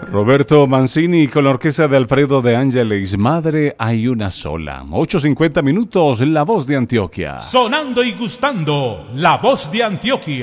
Roberto Mancini con la orquesta de Alfredo de Ángeles. Madre hay una sola. 8:50 minutos, La Voz de Antioquia. Sonando y gustando, La Voz de Antioquia.